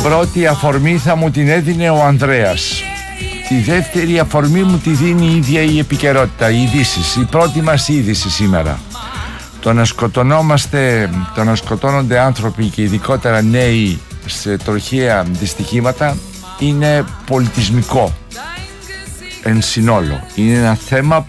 πρώτη αφορμή θα μου την έδινε ο Ανδρέας. Τη δεύτερη αφορμή μου τη δίνει η ίδια η επικαιρότητα, οι ειδήσεις. Η πρώτη μας είδηση σήμερα. Το να σκοτώνονται άνθρωποι και ειδικότερα νέοι σε τροχαία δυστυχήματα είναι πολιτισμικό εν συνόλο. Είναι ένα θέμα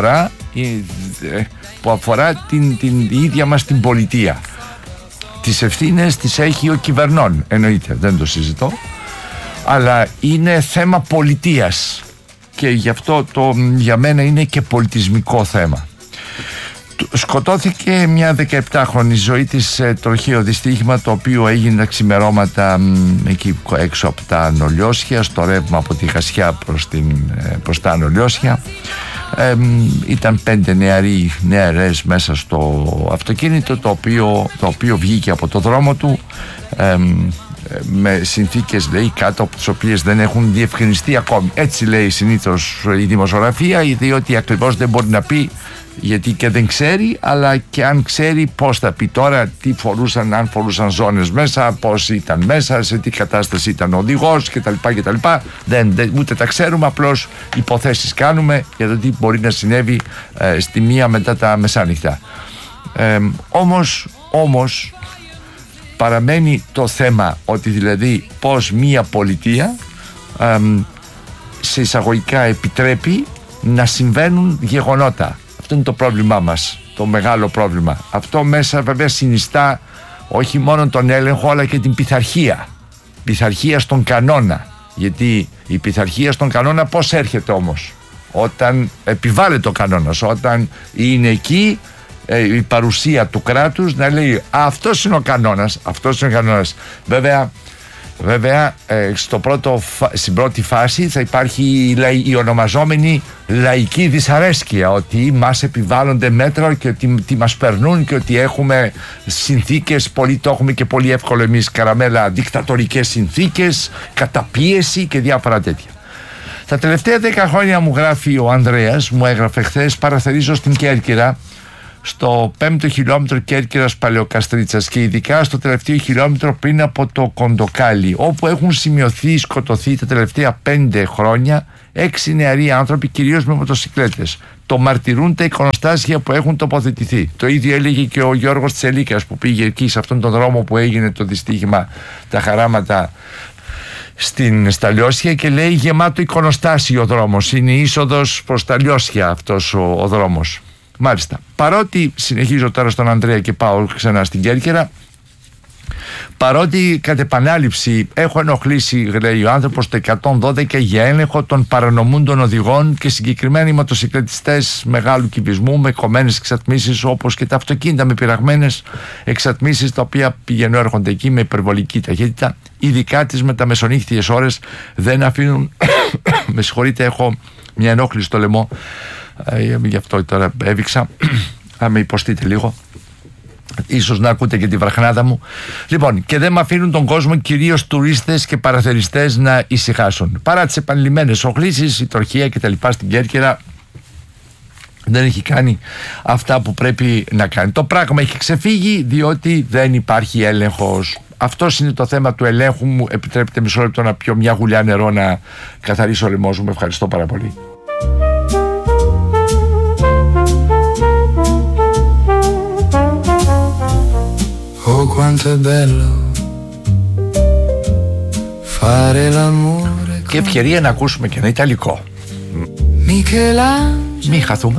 που αφορά την ίδια μας την πολιτεία. Τις ευθύνες τις έχει ο κυβερνών, εννοείται, δεν το συζητώ, αλλά είναι θέμα πολιτείας και γι' αυτό για μένα είναι και πολιτισμικό θέμα. Σκοτώθηκε μια 17χρονη ζωή της σε τροχαίο δυστύχημα, το οποίο έγινε τα ξημερώματα εκεί έξω από τα Ανολιώσια, στο ρεύμα από τη Χασιά προς τα Ανολιώσια. Ήταν 5 νεαρές μέσα στο αυτοκίνητο, το οποίο βγήκε από το δρόμο του με συνθήκες, λέει, κάτω από τις οποίες δεν έχουν διευκρινιστεί ακόμη. Έτσι λέει συνήθως η δημοσιογραφία, διότι ακριβώς δεν μπορεί να πει, γιατί και δεν ξέρει, αλλά και αν ξέρει πώς θα πει τώρα, τι φορούσαν, αν φορούσαν ζώνες μέσα, πώς ήταν μέσα, σε τι κατάσταση ήταν ο οδηγός κτλ. Ούτε τα ξέρουμε, απλώς υποθέσεις κάνουμε για το τι μπορεί να συνέβη στη μία μετά τα μεσάνυχτα. Όμως παραμένει το θέμα ότι δηλαδή πώς μία πολιτεία σε εισαγωγικά επιτρέπει να συμβαίνουν γεγονότα. Αυτό είναι το πρόβλημά μας, το μεγάλο πρόβλημα. Αυτό μέσα βέβαια συνιστά όχι μόνο τον έλεγχο, αλλά και την πειθαρχία. Πειθαρχία στον κανόνα. Γιατί η πειθαρχία στον κανόνα πώς έρχεται όμως? Όταν επιβάλλεται ο κανόνας, όταν είναι εκεί η παρουσία του κράτους να λέει αυτός είναι ο κανόνας, αυτός είναι ο κανόνας. Βέβαια στην πρώτη φάση θα υπάρχει η ονομαζόμενη λαϊκή δυσαρέσκεια, ότι μας επιβάλλονται μέτρα και ότι μας περνούν και ότι έχουμε συνθήκες, το έχουμε και πολύ εύκολο εμείς, καραμέλα, δικτατορικές συνθήκες, καταπίεση και διάφορα τέτοια. Τα τελευταία 10 χρόνια, μου γράφει ο Ανδρέας, μου έγραφε χθες, παραθερίζω στην Κέρκυρα, στο 5ο χιλιόμετρο Κέρκυρας Παλαιοκαστρίτσας και ειδικά στο τελευταίο χιλιόμετρο πριν από το Κοντοκάλι, όπου έχουν σκοτωθεί τα τελευταία 5 χρόνια 6 νεαροί άνθρωποι, κυρίως με μοτοσικλέτες. Το μαρτυρούν τα εικονοστάσια που έχουν τοποθετηθεί. Το ίδιο έλεγε και ο Γιώργος Τσελίκας, που πήγε εκεί σε αυτόν τον δρόμο που έγινε το δυστύχημα, τα χαράματα στα Λιώσια, και λέει γεμάτο εικονοστάσιο ο δρόμος. Είναι η είσοδος προς τα Λιώσια αυτός ο δρόμος. Μάλιστα, παρότι συνεχίζω τώρα στον Ανδρέα και πάω ξανά στην Κέρκυρα, παρότι κατ' επανάληψη έχω ενοχλήσει, λέει ο άνθρωπος, το 112 για έλεγχο των παρανομούντων οδηγών και συγκεκριμένοι μοτοσυκλετιστές μεγάλου κυβισμού με κομμένες εξατμίσεις, όπως και τα αυτοκίνητα με πειραγμένες εξατμίσεις, τα οποία πηγαίνουν έρχονται εκεί με υπερβολική ταχύτητα, ειδικά τις μεταμεσονύχτιες ώρες, δεν αφήνουν με συγχωρείτε, έχω μια ενόχληση στο λαιμό, γι' αυτό τώρα έβηξα, θα με υποστείτε λίγο, ίσως να ακούτε και τη βραχνάδα μου. Λοιπόν, και δεν με αφήνουν τον κόσμο, κυρίως τουρίστες και παραθεριστές, να ησυχάσουν. Παρά τις επανειλημμένες οχλήσεις, η τροχαία και τα λοιπά στην Κέρκυρα δεν έχει κάνει αυτά που πρέπει να κάνει. Το πράγμα έχει ξεφύγει διότι δεν υπάρχει έλεγχος. Αυτό είναι το θέμα του ελέγχου. Μου επιτρέπετε μισό λεπτό να πιω μια γουλιά νερό να καθαρίσω ο λαιμός μου. Ευχαριστώ πάρα πολύ. Oh, quanto è bello fare l'amore. Και ευκαιρία να ακούσουμε και ένα ιταλικό. Μη χαθούμε.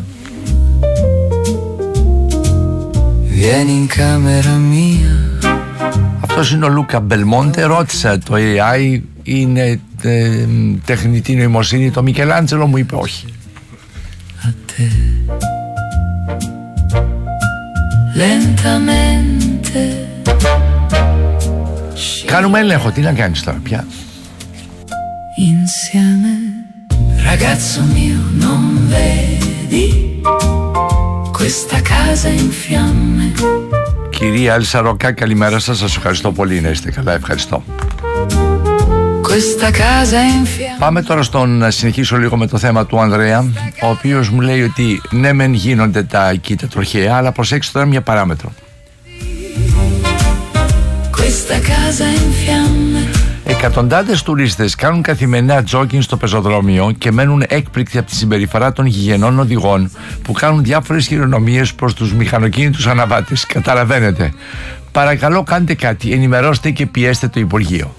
Vieni in camera mia. Αυτός είναι ο Λούκα Μπελμόντε. Ρώτησα το AI, είναι τεχνητή νοημοσύνη το Μικελάντζελο? Μου είπε όχι. Κάνουμε έλεγχο, τι να κάνεις τώρα πια? Insieme, ragazzo mio, non vedi questa casa in fiamme. Κυρία Άλισσα Ροκά, καλημέρα σας, σας ευχαριστώ πολύ, να είστε καλά, ευχαριστώ. Questa casa in fiamme. Πάμε τώρα να συνεχίσω λίγο με το θέμα του Ανδρέα, ο οποίος μου λέει ότι ναι μεν γίνονται τα τροχαία, αλλά προσέξτε τώρα μια παράμετρο. Εκατοντάδες τουρίστες κάνουν καθημερινά τζόκινγκ στο πεζοδρόμιο και μένουν έκπληκτοι από τη συμπεριφορά των γηγενών οδηγών που κάνουν διάφορες χειρονομίες προς τους μηχανοκίνητους αναβάτες. Καταλαβαίνετε. Παρακαλώ, κάντε κάτι, ενημερώστε και πιέστε το Υπουργείο.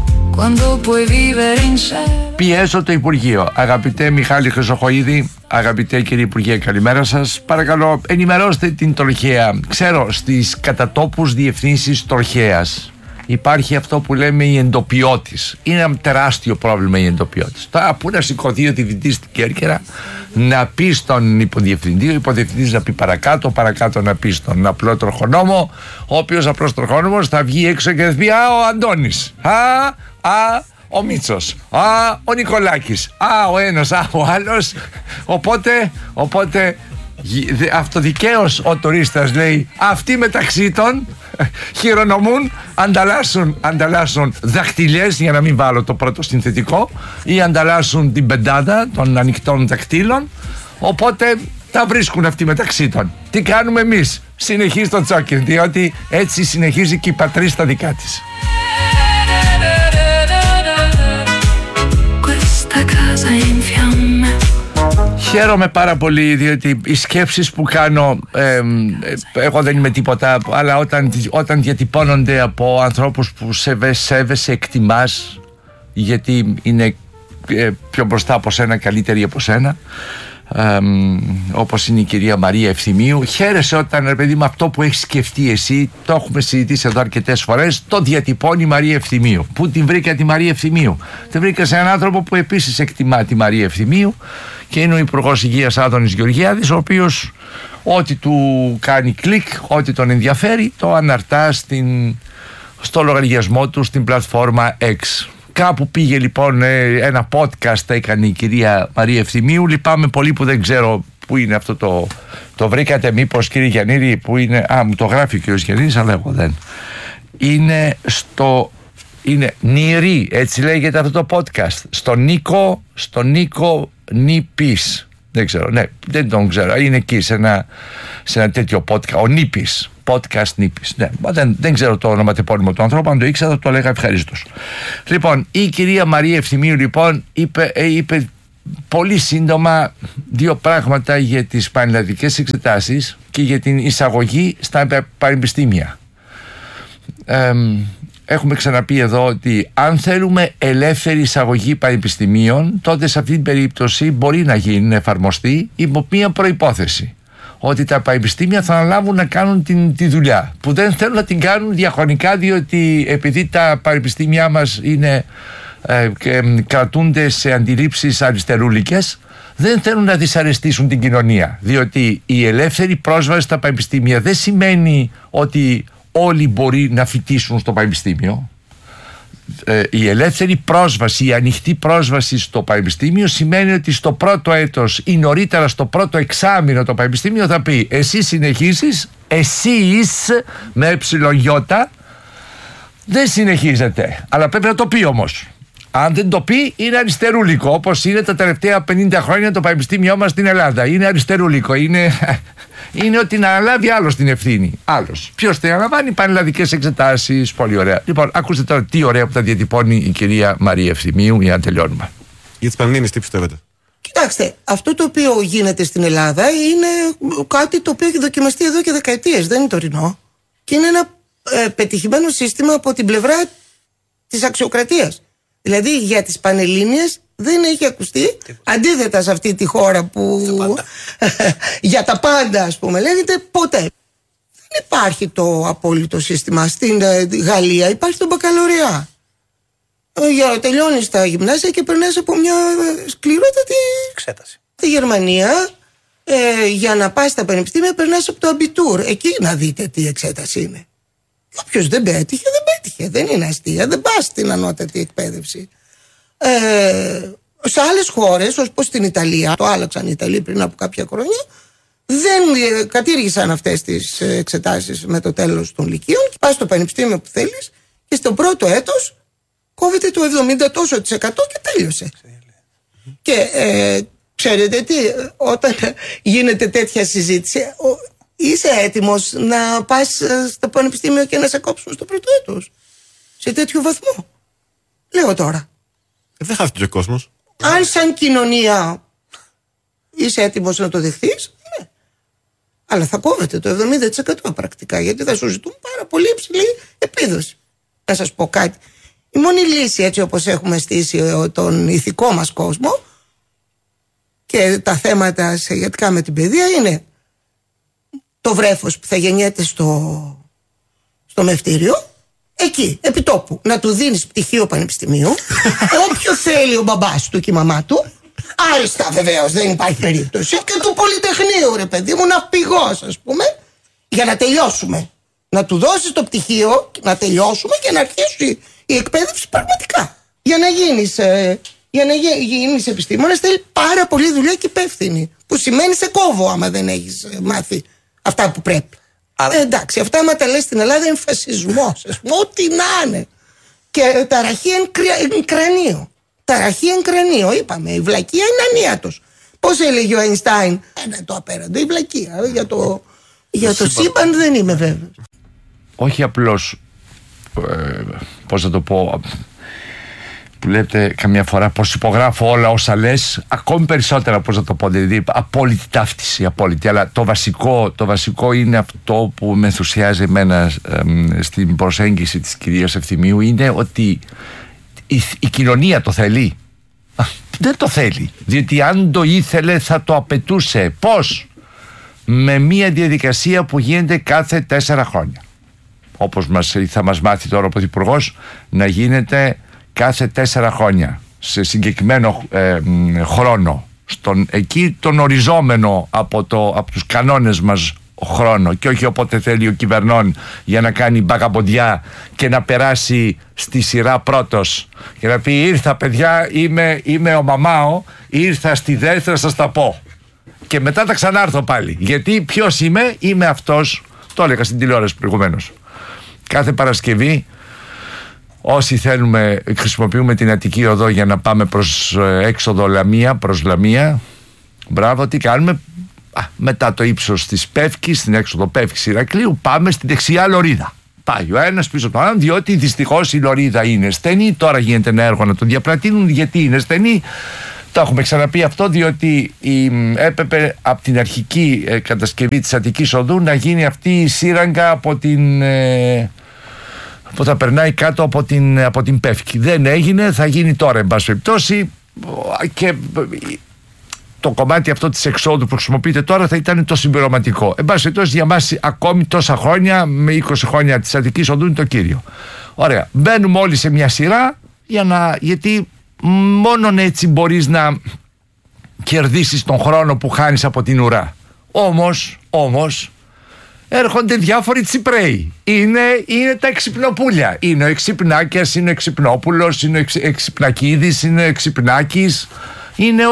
Πιέσω το Υπουργείο. Αγαπητέ Μιχάλη Χρυσοχοΐδη, αγαπητέ κύριε Υπουργέ, καλημέρα σας. Παρακαλώ, ενημερώστε την τροχέα. Ξέρω, στις κατατόπους διευθύνσεις τροχέας υπάρχει αυτό που λέμε η εντοπιώτης. Είναι ένα τεράστιο πρόβλημα η εντοπιώτης. Τώρα που να σηκωθεί ο διευθυντής στην Κέρκυρα, να πει στον υποδιευθυντή, ο υποδιευθυντής να πει παρακάτω να πει στον απλό τροχονόμο, ο οποίος απλός τροχόνομος θα βγει έξω και θα πει «Α, ο Αντώνης, ο Μίτσος, ο Νικολάκης, ο ένας, ο άλλος». Οπότε αυτοδικαίως ο τουρίστας λέει, αυτοί μεταξύ των χειρονομούν, ανταλλάσσουν δαχτυλιές, για να μην βάλω το πρώτο συνθετικό, ή ανταλλάσσουν την πεντάδα των ανοιχτών δαχτύλων. Οπότε τα βρίσκουν αυτοί μεταξύ των. Τι κάνουμε εμείς? Συνεχίζει το τζόκινγκ, διότι έτσι συνεχίζει και η πατρίς τα δικά της. Χαίρομαι πάρα πολύ, διότι οι σκέψεις που κάνω, εγώ δεν είμαι τίποτα, αλλά όταν διατυπώνονται από ανθρώπους που σέβεσαι, εκτιμάς, γιατί είναι πιο μπροστά από σένα, καλύτεροι από σένα, όπως είναι η κυρία Μαρία Ευθυμίου, χαίρεσαι όταν, ρε παιδί, με αυτό που έχεις σκεφτεί εσύ, το έχουμε συζητήσει εδώ αρκετές φορές, το διατυπώνει η Μαρία Ευθυμίου. Πού την βρήκα τη Μαρία Ευθυμίου? Την βρήκα σε έναν άνθρωπο που επίσης εκτιμά τη Μαρία Ευθυμίου, και είναι ο Υπουργός Υγείας Άδωνης Γεωργιάδης, ο οποίος ό,τι του κάνει κλικ, ό,τι τον ενδιαφέρει, το αναρτά στο λογαριασμό του στην πλατφόρμα X. Κάπου πήγε λοιπόν ένα podcast, έκανε η κυρία Μαρία Ευθυμίου. Λυπάμαι πολύ που δεν ξέρω πού είναι αυτό το βρήκατε μήπως, κύριε Γιαννίδη? Που είναι? Μου το γράφει ο κύριος Γιαννίδης, αλλά εγώ δεν. Είναι Νιρή, έτσι λέγεται αυτό το podcast. Στο Νίκο Νίπης. Δεν ξέρω, ναι, δεν τον ξέρω. Είναι εκεί σε ένα τέτοιο podcast. Ο Νίπης. Podcast Νίπης. Ναι, δεν ξέρω το ονοματεπώνυμο του ανθρώπου. Αν το ήξερα, θα το έλεγα ευχαρίστως. Λοιπόν, η κυρία Μαρία Ευθυμίου λοιπόν είπε πολύ σύντομα δύο πράγματα για τις πανελλαδικές εξετάσεις και για την εισαγωγή στα πανεπιστήμια. Έχουμε ξαναπεί εδώ ότι αν θέλουμε ελεύθερη εισαγωγή πανεπιστημίων, τότε σε αυτή την περίπτωση μπορεί να γίνει, να εφαρμοστεί υπό μία προϋπόθεση, ότι τα πανεπιστήμια θα αναλάβουν να κάνουν τη δουλειά που δεν θέλουν να την κάνουν διαχρονικά, διότι επειδή τα πανεπιστήμια μας είναι κρατούνται σε αντιλήψεις αριστερούλικες, δεν θέλουν να δυσαρεστήσουν την κοινωνία, διότι η ελεύθερη πρόσβαση στα πανεπιστήμια δεν σημαίνει ότι όλοι μπορεί να φοιτήσουν στο πανεπιστήμιο. Η ελεύθερη πρόσβαση, η ανοιχτή πρόσβαση στο πανεπιστήμιο σημαίνει ότι στο πρώτο έτος ή νωρίτερα στο πρώτο εξάμηνο το πανεπιστήμιο θα πει εσύ συνεχίζεις, εσείς με εψιλογιώτα δεν συνεχίζετε, αλλά πρέπει να το πει όμως. Αν δεν το πει, είναι αριστερούλικο, όπως είναι τα τελευταία 50 χρόνια το πανεπιστήμιό μας στην Ελλάδα. Είναι αριστερούλικο, είναι ότι να αναλάβει άλλος την ευθύνη. Άλλος. Ποιος την αναλαμβάνει? πανελλαδικές εξετάσεις. Πολύ ωραία. Λοιπόν, ακούστε τώρα τι ωραία που τα διατυπώνει η κυρία Μαρία Ευθυμίου για να τελειώνουμε. Για τις Πανελλήνιες, τι πιστεύετε? Κοιτάξτε, αυτό το οποίο γίνεται στην Ελλάδα είναι κάτι το οποίο έχει δοκιμαστεί εδώ και δεκαετίες. Δεν είναι τωρινό. Και είναι ένα πετυχημένο σύστημα από την πλευρά της αξιοκρατίας. Δηλαδή για τις Πανελλήνιες δεν έχει ακουστεί, αντίθετα σε αυτή τη χώρα που για τα πάντα, ας πούμε, λέγεται ποτέ. Δεν υπάρχει το απόλυτο σύστημα. Στην Γαλλία υπάρχει το μπακαλωριά. Τελειώνεις τα γυμνάσια και περνάς από μια σκληρότατη εξέταση. Στη Γερμανία, για να πας στα πανεπιστήμια, περνάς από το αμπιτούρ. Εκεί να δείτε τι εξέταση είναι. Όποιος δεν πέτυχε, δεν πέτυχε. Δεν είναι αστεία. Δεν πας στην ανώτατη εκπαίδευση. Σε άλλες χώρες, όπως στην Ιταλία, το άλλαξαν οι Ιταλοί πριν από κάποια χρόνια, δεν κατήργησαν αυτές τις εξετάσεις με το τέλος των λυκείων. Πας στο πανεπιστήμιο που θέλεις και στο πρώτο έτος κόβεται το 70% και τέλειωσε. Και ξέρετε τι, όταν γίνεται τέτοια συζήτηση, είσαι έτοιμος να πας στο πανεπιστήμιο και να σε κόψουν στο πρώτο έτος σε τέτοιο βαθμό? Λέω τώρα. Δεν χάθηκε ο κόσμος. Αν σαν κοινωνία είσαι έτοιμος να το δεχθείς, ναι. Αλλά θα κόβεται το 70% πρακτικά, γιατί θα σου ζητούν πάρα πολύ υψηλή επίδοση. Να σας πω κάτι. Η μόνη λύση, έτσι όπως έχουμε στήσει τον ηθικό μας κόσμο και τα θέματα σχετικά με την παιδεία, είναι το βρέφος που θα γεννιέται στο μευτήριο, εκεί, επί τόπου, να του δίνεις πτυχίο πανεπιστημίου, όποιο θέλει ο μπαμπάς του και η μαμά του, άριστα βεβαίως, δεν υπάρχει περίπτωση, και του πολυτεχνείου, ρε παιδί μου, ναυπηγός, ας πούμε, για να τελειώσουμε. Να του δώσεις το πτυχίο, να τελειώσουμε και να αρχίσει η εκπαίδευση πραγματικά. Για να γίνεις επιστήμονας θέλει πάρα πολύ δουλειά και υπεύθυνη. Που σημαίνει σε κόβω άμα δεν έχεις μάθει αυτά που πρέπει. Εντάξει, αυτά άμα τα λες στην Ελλάδα είναι φασισμός, ας πούμε, ό,τι να είναι. Και ταραχή εν κρανίο. Ταραχή εν κρανίο, είπαμε. Η βλακεία είναι ανίατος. Πώς έλεγε ο Αϊνστάιν, το απέραντο, η βλακεία. Για το σύμπαν δεν είμαι βέβαιος. Όχι απλώς, πώς να το πω, που λέτε καμιά φορά πως υπογράφω όλα όσα λες, ακόμη περισσότερα, πώς να το πω, δηλαδή απόλυτη ταύτιση, απόλυτη. Αλλά το βασικό είναι αυτό που με ενθουσιάζει εμένα στην προσέγγιση της κυρίας Ευθυμίου, είναι ότι η κοινωνία το θέλει. Δεν το θέλει, διότι αν το ήθελε θα το απαιτούσε. Πώς? Με μια διαδικασία που γίνεται κάθε 4 χρόνια, όπως θα μας μάθει τώρα ο Πρωθυπουργός, να γίνεται κάθε 4 χρόνια σε συγκεκριμένο χρόνο, εκεί τον οριζόμενο από τους κανόνες μας χρόνο, και όχι όποτε θέλει ο κυβερνών για να κάνει μπαγαμποντιά και να περάσει στη σειρά πρώτος και να πει ήρθα παιδιά, είμαι ο Μαμάο, ήρθα στη δεύτερη, σας τα πω και μετά θα ξανάρθω πάλι, γιατί ποιος είμαι αυτός. Το έλεγα στην τηλεόραση προηγουμένως. Κάθε Παρασκευή όσοι θέλουμε χρησιμοποιούμε την Αττική Οδό για να πάμε προς έξοδο Λαμία, προς Λαμία. Μπράβο, τι κάνουμε? Μετά το ύψος της Πεύκης, στην έξοδο Πεύκης Ηρακλείου, πάμε στη δεξιά λωρίδα. Πάει ο ένας πίσω τον άλλον, διότι δυστυχώς η λωρίδα είναι στενή. Τώρα γίνεται ένα έργο να το διαπλατείνουν. Γιατί είναι στενή? Το έχουμε ξαναπεί αυτό, διότι έπρεπε από την αρχική κατασκευή της Αττικής Οδού να γίνει αυτή η σύραγγα που θα περνάει κάτω από την Πεύκη. Δεν έγινε, θα γίνει τώρα εν πάση περιπτώσει, και το κομμάτι αυτό της εξόδου που χρησιμοποιείται τώρα θα ήταν το συμπληρωματικό. Εν πάση περιπτώσει για μας ακόμη τόσα χρόνια, με 20 χρόνια της Αττικής Οδού, είναι το κύριο. Ωραία, μπαίνουμε όλοι σε μια σειρά γιατί μόνον έτσι μπορείς να κερδίσεις τον χρόνο που χάνεις από την ουρά. Όμως έρχονται διάφοροι Τσιπρέοι. Είναι τα εξυπνοπούλια. Είναι ο Εξυπνάκιας, είναι ο Εξυπνόπουλος, είναι ο Εξυπνακίδης, είναι ο Εξυπνάκης, είναι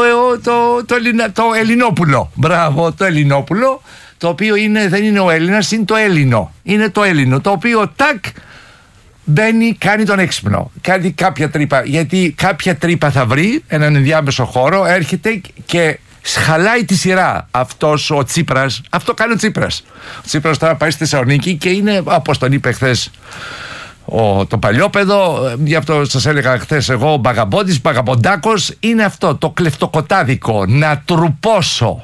το Ελληνόπουλο. Μπράβο, το Ελληνόπουλο, το οποίο δεν είναι ο Έλληνας, είναι το Έλληνο. Είναι το Έλληνο, το οποίο μπαίνει, κάνει τον έξυπνο. Κάνει κάποια τρύπα, γιατί κάποια τρύπα θα βρει, έναν ενδιάμεσο χώρο, έρχεται και χαλάει τη σειρά. Αυτός ο Τσίπρας, αυτό κάνει ο Τσίπρας. Ο Τσίπρας τώρα πάει στη Θεσσαλονίκη και είναι, όπως τον είπε χθες το παλιόπαιδο, γι' αυτό σας έλεγα χθες εγώ, μπαγαμποντάκος, είναι αυτό το κλεφτοκοτάδικο, να τρουπώσω.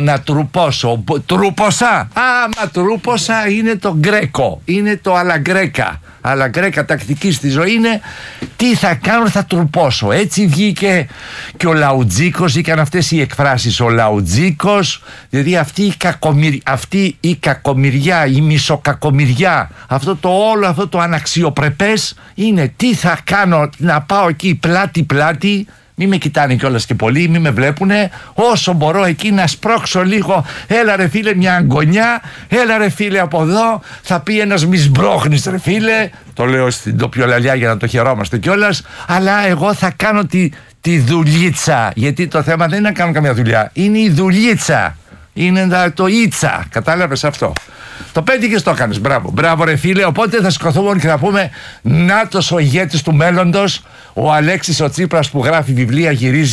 Τρούπωσα. Μα τρούπωσα είναι το γκρέκο, είναι το αλαγκρέκα τακτική στη ζωή, είναι τι θα κάνω, θα τρουπώσω. Έτσι βγήκε και ο Λαουτζίκος, βγήκαν αυτές οι εκφράσεις. Ο Λαουτζίκος, δηλαδή αυτή η κακομοιριά, η μισοκακομοιριά, αυτό το αναξιοπρεπές, είναι τι θα κάνω, να πάω εκεί πλάτη-πλάτη. Μη με κοιτάνε κιόλας και πολύ, μη με βλέπουνε. Όσο μπορώ εκεί να σπρώξω λίγο. Έλα ρε φίλε μια αγκονιά. Έλα ρε φίλε από εδώ. Θα πει ένας μη σμπρώχνεις ρε φίλε. Το λέω στην τοπιολαλιά για να το χαιρόμαστε κιόλας. Αλλά εγώ θα κάνω τη δουλίτσα. Γιατί το θέμα δεν είναι να κάνω καμία δουλειά. Είναι η δουλίτσα. Είναι το ίτσα. Κατάλαβες αυτό? Το πέτυχες, το έκανες. Μπράβο ρε φίλε. Οπότε θα σηκωθούμε και θα πούμε νάτος ο ηγέτης του μέλλοντος, ο Αλέξης ο Τσίπρας που γράφει βιβλία,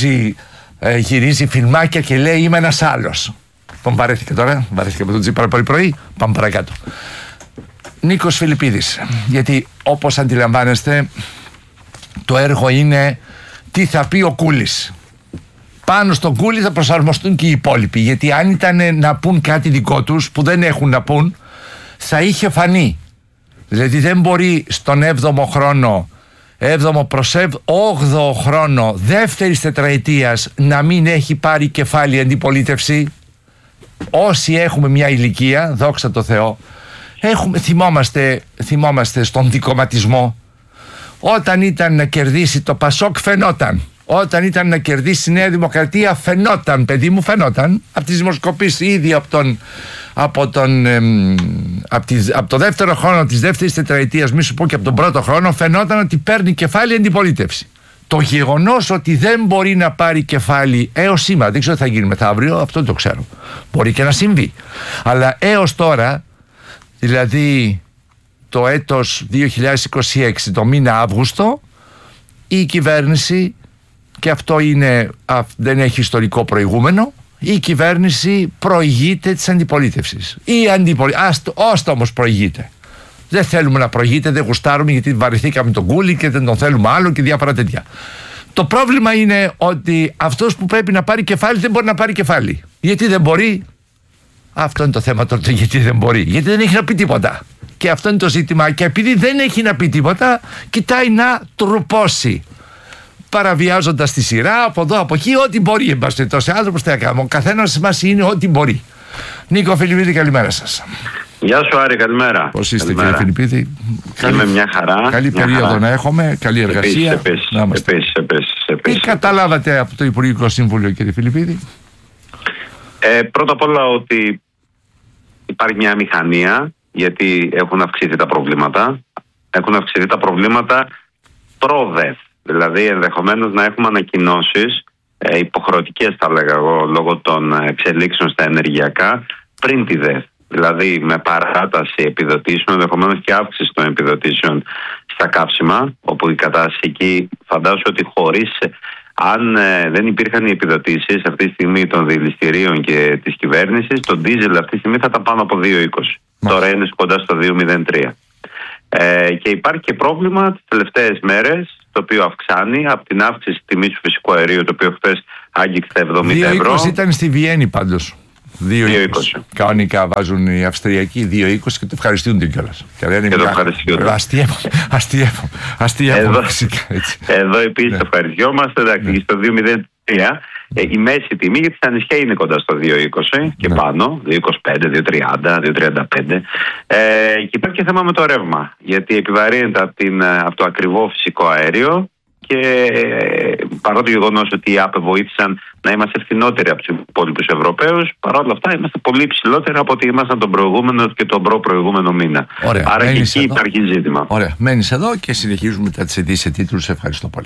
γυρίζει φιλμάκια και λέει είμαι ένας άλλος. Τον βαρέθηκε τώρα, βαρέθηκε με τον Τσίπρα πρωί. Πάμε παρακάτω. Νίκος Φιλιππίδης. Γιατί όπως αντιλαμβάνεστε Το έργο είναι τι θα πει ο Κούλης. Πάνω στον Κούλη θα προσαρμοστούν και οι υπόλοιποι. Γιατί αν ήταν να πούν κάτι δικό τους που δεν έχουν να πούν, θα είχε φανεί. Δηλαδή δεν μπορεί στον 7ο χρόνο, 7ο προς 8ο χρόνο δεύτερης τετραετίας να μην έχει πάρει κεφάλι αντιπολίτευση. Όσοι έχουμε μια ηλικία, δόξα τω Θεώ, θυμόμαστε στον δικομματισμό. Όταν ήταν να κερδίσει το Πασόκ φαινόταν. Όταν ήταν να κερδίσει η Νέα Δημοκρατία φαινόταν, παιδί μου, φαινόταν. Από τις δημοσκοπήσεις ήδη από το δεύτερο χρόνο της δεύτερης τετραετίας, μη σου πω και από τον πρώτο χρόνο, φαινόταν ότι παίρνει κεφάλι αντιπολίτευση. Το γεγονός ότι δεν μπορεί να πάρει κεφάλι έως σήμερα, δεν ξέρω τι θα γίνει μεθαύριο, αυτό το ξέρω. Μπορεί και να συμβεί. Αλλά έως τώρα, δηλαδή το έτος 2026, το μήνα Αύγουστο, η κυβέρνηση, και αυτό δεν έχει ιστορικό προηγούμενο, η κυβέρνηση προηγείται της αντιπολίτευσης. Ώστε όμως προηγείται. Δεν θέλουμε να προηγείται, δεν γουστάρουμε γιατί βαρεθήκαμε τον Κούλη και δεν τον θέλουμε άλλο και διάφορα τέτοια. Το πρόβλημα είναι ότι αυτός που πρέπει να πάρει κεφάλι δεν μπορεί να πάρει κεφάλι. Γιατί δεν μπορεί? Αυτό είναι το θέμα τότε, γιατί δεν μπορεί. Γιατί δεν έχει να πει τίποτα. Και αυτό είναι το ζήτημα. Και επειδή δεν έχει να πει τίποτα, κοιτάει να τρουπώσει. Παραβιάζοντας τη σειρά, από εδώ, από εκεί, ό,τι μπορεί. Τόσο άνθρωπος τι να κάνουμε. Ο καθένας μας είναι ό,τι μπορεί. Νίκο Φιλιππίδη, καλημέρα σας. Γεια σου Άρη, καλημέρα. Πώς είστε κύριε Φιλιππίδη? Είμαι μια χαρά. Καλή περίοδο να έχουμε, καλή εργασία. Επίσης. Τι καταλάβατε από το Υπουργικό Συμβούλιο κύριε Φιλιππίδη? Πρώτα απ' όλα ότι υπάρχει μια αμηχανία, γιατί έχουν αυξηθεί τα προβλήματα. Έχουν αυξηθεί τα προβλήματα προ-ΔΕΘ. Δηλαδή ενδεχομένως να έχουμε ανακοινώσεις υποχρεωτικές, θα λέγα εγώ, λόγω των εξελίξεων στα ενεργειακά πριν τη ΔΕΘ. Δηλαδή με παράταση επιδοτήσεων, ενδεχομένως και αύξηση των επιδοτήσεων στα καύσιμα, όπου η κατάσταση εκεί φαντάζομαι ότι χωρίς, αν δεν υπήρχαν οι επιδοτήσεις αυτή τη στιγμή των διελιστηρίων και της κυβέρνησης, το ντίζελ αυτή τη στιγμή θα ήταν πάνω από 2,20. Τώρα είναι κοντά στο 2,03. Και υπάρχει και πρόβλημα τις τελευταίες μέρες, το οποίο αυξάνει από την αύξηση της τιμής του φυσικού αερίου, το οποίο χθες άγγιξε 70 ευρώ. 2,20 ήταν στη Βιέννη πάντως. 2,20. Κανονικά βάζουν οι Αυστριακοί 2,20 και το ευχαριστούνται κιόλας. Και το ευχαριστούνται. Αστείευομαι φυσικά. Εδώ επίσης το ευχαριστιόμαστε. Εντάξει, στο 2,03 η μέση τιμή για τη Ανισιά είναι κοντά στο 2,20 και πάνω, 2,25, 2,30, 2,35. Και υπάρχει και θέμα με το ρεύμα, γιατί επιβαρύνεται από το ακριβό φυσικό αέριο. Και παρά το γεγονός ότι οι ΑΠΕ βοήθησαν να είμαστε φθηνότεροι από τους υπόλοιπους Ευρωπαίους, παρόλα αυτά είμαστε πολύ υψηλότεροι από ότι ήμασταν τον προηγούμενο και τον προ-προηγούμενο μήνα. Ωραία, άρα και εκεί υπάρχει ζήτημα. Ωραία, μένεις εδώ και συνεχίζουμε μετά τις ειδήσεις σε τίτλους. Ευχαριστώ πολύ.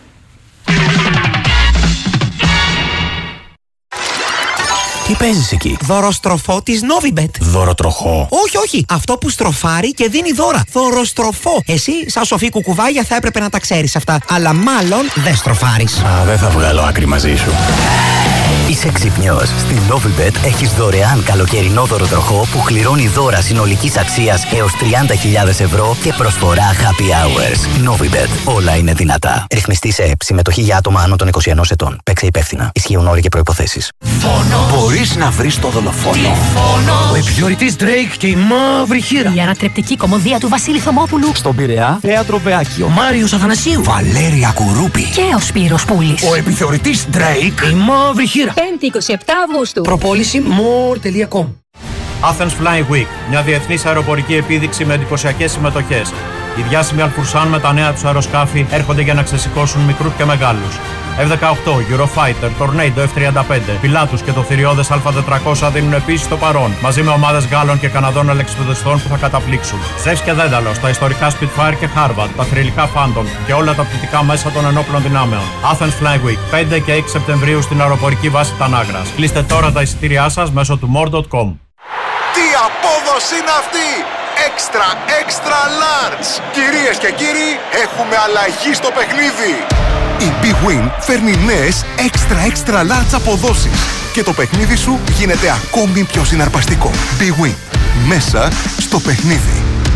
Τι παίζεις εκεί? Δωροστροφό της Novibet. Δωροτροχό? Όχι. Αυτό που στροφάρει και δίνει δώρα. Δωροστροφό. Εσύ, σαν σοφή κουκουβάγια, θα έπρεπε να τα ξέρεις αυτά. Αλλά μάλλον δεν στροφάρεις. Δεν θα βγάλω άκρη μαζί σου. Είσαι ξυπνιός. Στην Novibet έχεις δωρεάν καλοκαιρινό δωροτροχό που κληρώνει δώρα συνολικής αξίας έως 30.000 ευρώ και προσφορά happy hours. Novibet. Όλα είναι δυνατά. Ρυθμιστή σε ΕΠ. Συμμετοχή για άτομα άνω των 21 ετών. Παίξε υπεύθυνα. Ισχύουν όροι και προϋποθέσεις. Μπορείς να βρεις το δολοφόνο. Ο επιθεωρητής Drake και η μαύρη χείρα. Η ανατρεπτική κομμωδία του Βασίλη Θωμόπουλου. Στον Πειραιά, Θέατρο Βεάκιο. Μάριος Αθανασίου. Βαλέρια Κουρούπη. Και ο Σπύρος Πούλης. Ο επιθεωρητής Drake, η μαύρη χείρα. 5η 27 Αυγούστου. Προπόληση more.com. Athens Flying Week, μια διεθνής αεροπορική επίδειξη με εντυπωσιακές συμμετοχές. Οι διάσημοι Αλφουρσάν με τα νέα τους αεροσκάφη έρχονται για να ξεσηκώσουν μικρούς και μεγάλους. F-18, Eurofighter, Tornado F-35, Pilatus και το θηριώδες Α400 δίνουν επίσης το παρόν, μαζί με ομάδες Γάλλων και Καναδών αλεξιπτοδιστών που θα καταπλήξουν. Ζεύς και Δένταλος, τα ιστορικά Spitfire και Harvard, τα θρυλικά Phantom και όλα τα πτυτικά μέσα των ενόπλων δυνάμεων. Athens Flying Week, 5 και 6 Σεπτεμβρίου στην αεροπορική βάση Τανάγρας. Κλείστε τώρα τα εισιτήριά σας μέσω του more.com. Τι απόδοση είναι αυτή! Extra large! Κυρίες και κύριοι, έχουμε αλλαγή στο παιχνίδι! Η Big Win φέρνει νέες extra large αποδόσεις και το παιχνίδι σου γίνεται ακόμη πιο συναρπαστικό. Big Win. Μέσα στο παιχνίδι.